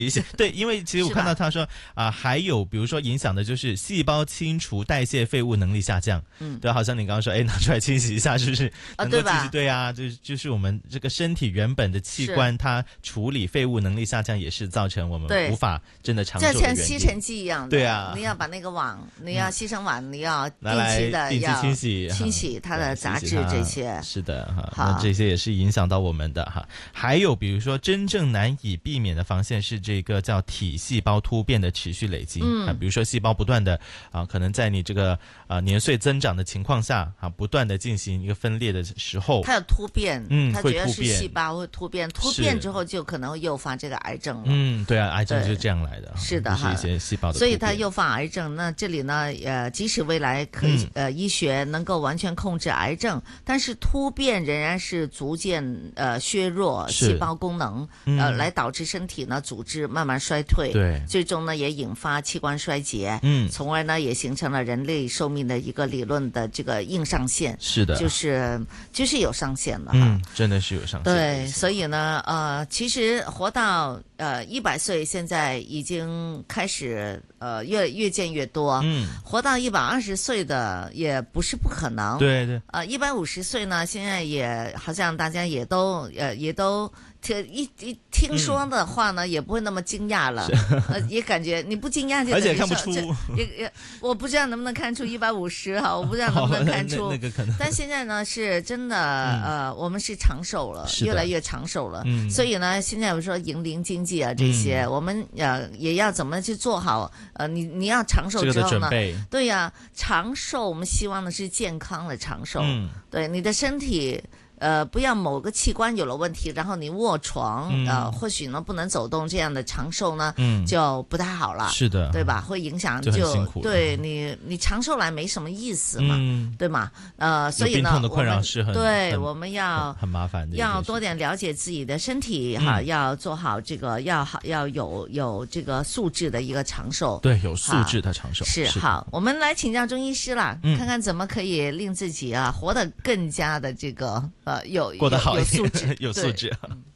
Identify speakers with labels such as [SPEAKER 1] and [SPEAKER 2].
[SPEAKER 1] 一些对，因为其实我看到他说还有比如说影响的就是细胞清除代谢废物能力下降。对，好像你刚刚说，拿出来清洗一下，是不是能够继续？对啊，就是我们这个身体原本的器官，它处理废物能力下降，也是造成我们无法真的长寿的原因。
[SPEAKER 2] 就像吸尘器一样的，
[SPEAKER 1] 对啊，
[SPEAKER 2] 你要把那个网，你要吸尘网，你要定期的
[SPEAKER 1] 要
[SPEAKER 2] 清洗它的杂质这些。
[SPEAKER 1] 是的哈，那这些也是影响到我们的哈。还有比如说，真正难以避免的防线是这个叫体细胞突变的持续累积。比如说细胞不断的可能在你这个年岁增长的情况下不断的进行一个分裂的时候，
[SPEAKER 2] 它有突变，它主要是细胞会突变，突变之后就可能会诱发这个癌症了。
[SPEAKER 1] 对啊，癌症就是这样来的。
[SPEAKER 2] 是的哈，
[SPEAKER 1] 是一些细胞的突变，
[SPEAKER 2] 所以它诱发癌症。那这里呢，即使未来可以医学能够完全控制癌症，但是突变仍然是逐渐削弱细胞功能，来导致身体呢组织慢慢衰退，
[SPEAKER 1] 对，
[SPEAKER 2] 最终呢也引发器官衰竭，从而呢也形成了人类寿命的一个理论的这个硬上限。
[SPEAKER 1] 是的，
[SPEAKER 2] 就是有上限的哈，
[SPEAKER 1] 真的是有上限。
[SPEAKER 2] 对，所以呢，其实活到100岁，现在已经开始越见越多。活到120岁的也不是不可能。
[SPEAKER 1] 对对。
[SPEAKER 2] 150岁呢，现在也好像大家也都一听说的话呢，也不会那么惊讶了，也感觉你不惊讶就
[SPEAKER 1] 而且看不出，
[SPEAKER 2] 我不知道能不能看出150哈，我不知道能不能看出，
[SPEAKER 1] 那个可能。
[SPEAKER 2] 但现在呢是真的我们是长寿了，越来越长寿了，所以呢，现在我说银龄经济啊这些，我们也要怎么去做好你要长寿之后呢，对呀，长寿我们希望的是健康的长寿，对你的身体。不要某个器官有了问题，然后你卧床，或许呢不能走动，这样的长寿呢，就不太好了，
[SPEAKER 1] 是的，
[SPEAKER 2] 对吧？会影响对你长寿来没什么意思嘛，对吗？所以呢，
[SPEAKER 1] 病痛的困扰是
[SPEAKER 2] 我们要
[SPEAKER 1] 很麻烦的，
[SPEAKER 2] 要多点了解自己的身体哈，要做好这个，要有这个素质的一个长寿，
[SPEAKER 1] 对，有素质的长寿
[SPEAKER 2] 是好。我们来请教中医师啦，看看怎么可以令自己活得更加的这个。
[SPEAKER 1] 过得好
[SPEAKER 2] 有素质，
[SPEAKER 1] 有素质。